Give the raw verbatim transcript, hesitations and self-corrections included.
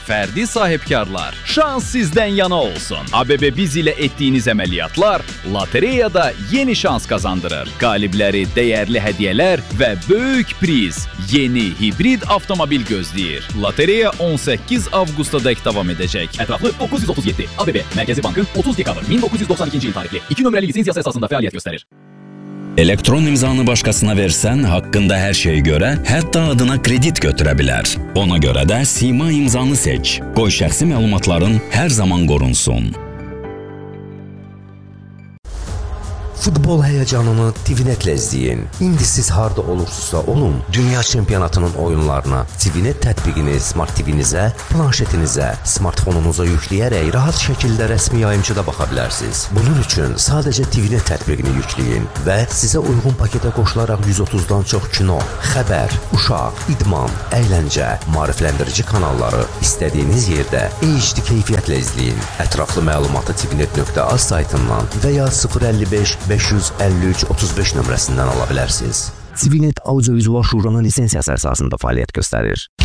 fərdi sahibkarlar, şans sizdən yana olsun. A B B Biz ilə etdiyiniz əməliyyatlar lotereyada yeni şans qazandırır. Qalibləri dəyərli hədiyyələr və böyük priz. Yeni hibrid avtomobil gözləyir. Lotereya on səkkiz avqustadək davam edəcək. Ətraflı doqquz yüz otuz yeddi. A B B Mərkəzi Bankın otuz dekabr min doqquz yüz doxsan ikinci il tarixli iki nömrəli lisenziyası əsasında fəaliyyət göstərir. Elektron imzanı başqasına versən, haqqında hər şeyi görə, hətta adına kredit götürə bilər. Ona görə də Sima imzanı seç. Qoy şəxsi məlumatların hər zaman qorunsun. Futbol həyəcanını TVNet-lə izləyin. İndi siz harda olursunuzsa olun, dünya çempionatının oyunlarına TVNet tətbiqini Smart T V-nizə, planşetinizə, smartfonunuza yükləyərək rahat şəkildə rəsmi yayımçıda baxa bilərsiniz. Bunun üçün sadəcə TVNet tətbiqini yükləyin və sizə uyğun paketə qoşularaq yüz otuzdan çox kino, xəbər, uşaq, idman, əyləncə, maarifləndirici kanalları istədiyiniz yerdə H D keyfiyyətlə izləyin. Ətraflı məlumatı tvnet nöqtə az saytından və ya sıfır əlli beş beş yüz əlli üç otuz beş nömrəsindən ala bilərsiniz. TVNet Audiovizual Şuranın lisensiyası əsasında fəaliyyət göstərir.